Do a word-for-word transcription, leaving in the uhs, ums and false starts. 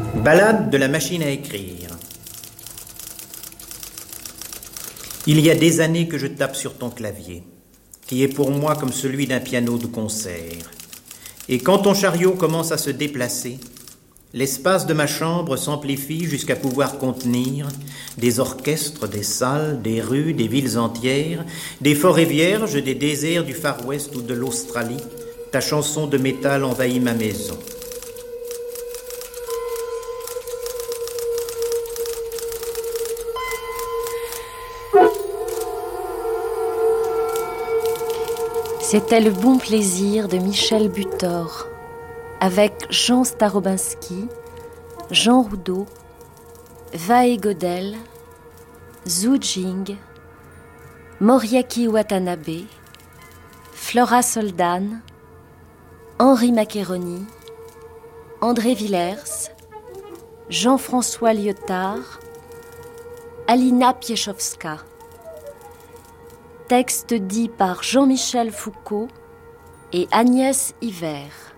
Ballade de la machine à écrire. Il y a des années que je tape sur ton clavier, qui est pour moi comme celui d'un piano de concert. Et quand ton chariot commence à se déplacer, l'espace de ma chambre s'amplifie jusqu'à pouvoir contenir des orchestres, des salles, des rues, des villes entières, des forêts vierges, des déserts du Far West ou de l'Australie. Ta chanson de métal envahit ma maison. C'était Le bon plaisir de Michel Butor, avec Jean Starobinski, Jean Roudot, Vae Godel, Zhu Jing, Moriaki Watanabe, Flora Soldan, Henri Maccheroni, André Villers, Jean-François Lyotard, Alina Piechowska. Texte dit par Jean-Michel Foucault et Agnès Hiver.